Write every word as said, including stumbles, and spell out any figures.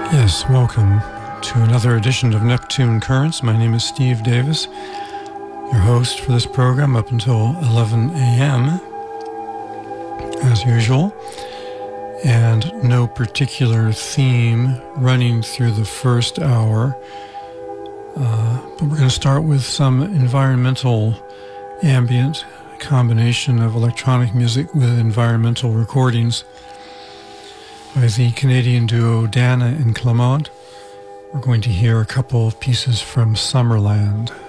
Yes, welcome to another edition of Neptune Currents. My name is Steve Davis, your host for this program up until eleven a.m. as usual, and no particular theme running through the first hour. Uh, but we're going to start with some environmental ambient combination of electronic music with environmental recordings by the Canadian duo Dana and Clement. We're going to hear a couple of pieces from Summerland.